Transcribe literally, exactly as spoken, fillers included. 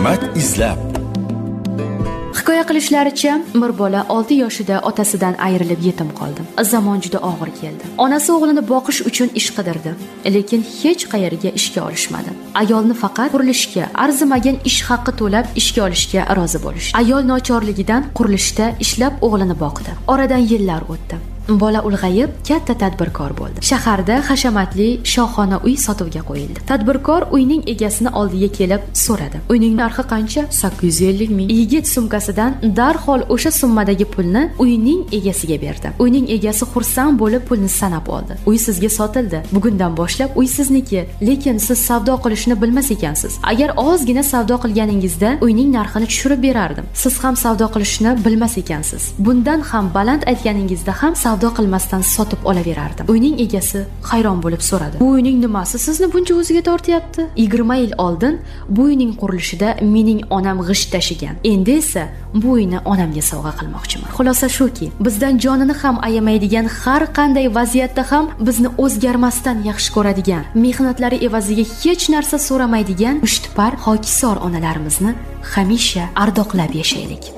hikmat izlab. Hikoya qilishlaricha, bir bola olti yoshida otasidan ayrilib yetim qoldi. Zamon juda og'ir keldi. Onasi o'g'lini boqish uchun ish qidirdi, lekin hech qayerga ishga olishmadi. Ayolni faqat qurilishga arzimagan ish haqqi to'lab ishga olishga rozi bo'lishdi. Ayol nochorligidan qurilishda ishlab o'g'lini boqdi. Oradan yillar o'tdi. Bola ulg'ayib, katta tadbirkor bo'ldi. Shaharda hashamatli shohona uy sotuvga qo'yildi. Tadbirkor uyning egasini oldiga kelib so'radi. Uyning narxi qancha? sakkiz yuz ellik ming. Yigit sumkasidan darhol o'sha summadagi pulni uyning egasiga berdi. Uyning egasi xursand bo'lib pulni sanab oldi. Uy sizga sotildi. Bugundan boshlab uy sizniki, lekin siz savdo qilishni bilmas ekansiz. Agar ozgina savdo qilganingizda uyning narxini tushirib berardim. Siz ham savdo qilishni bilmas ekansiz. Bundan ham baland aytganingizda ham savdo qilmasdan sotib olaverardim. Uyning egasi hayron bo'lib so'radi. Bu uyning nimasi sizni buncha o'ziga tortyapti? yigirma yil oldin bu uyning qurilishida mening onam g'isht tashigan. Endi esa bu uyni onamga sovg'a qilmoqchiman. Xulosa shuki, bizdan jonini ham ayamaydigan, har qanday vaziyatda ham bizni o'zgarmasdan yaxshi ko'radigan, mehnatlari evaziga hech narsa so'ramaydigan mushtipar hokisor onalarimizni hamisha ardoqlab yashaylik.